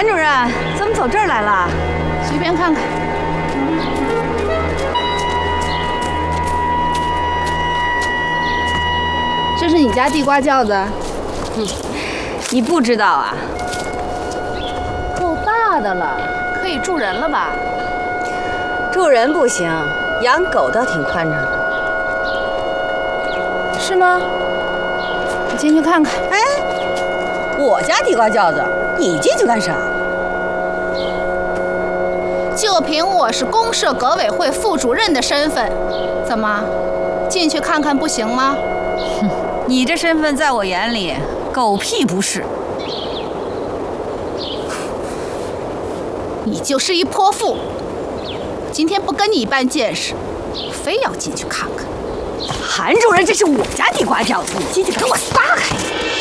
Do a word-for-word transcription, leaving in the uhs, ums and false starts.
韩主任怎么走这儿来了？ 随便看看。这是你家地瓜轿子？ 嗯，你不知道啊？ 够大的了，可以住人了吧？ 住人不行，养狗倒挺宽敞的。 是吗？我进去看看。 哎，我家地瓜轿子，你进去干啥？ 就凭我是公社革委会副主任的身份，怎么进去看看不行吗？ 哼，你这身份在我眼里狗屁不是。 你就是一泼妇！今天不跟你一般见识，非要进去看看。 韩主任，这是我家地瓜轿子，你进去给我撒开！